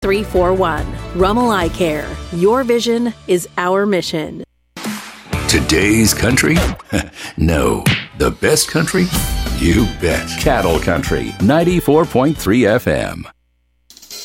341. Rummel Eye Care. Your vision is our mission. Today's country? No. The best country? You bet. Cattle Country, 94.3 FM.